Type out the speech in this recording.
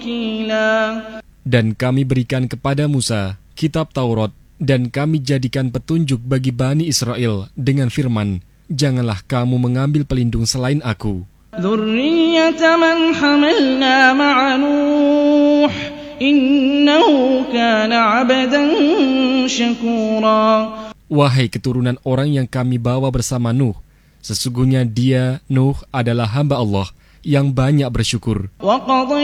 Dan kami berikan kepada Musa kitab Taurat, dan kami jadikan petunjuk bagi Bani Israel dengan firman, janganlah kamu mengambil pelindung selain aku. ذُرِّيَّةَ مَنْ حَمَلْنَا مَعَ نُوحٍ إِنَّهُ كَانَ عَبْدًا شَكُورًا. Wahai keturunan orang yang kami bawa bersama Nuh, sesungguhnya dia, Nuh, adalah hamba Allah yang banyak bersyukur.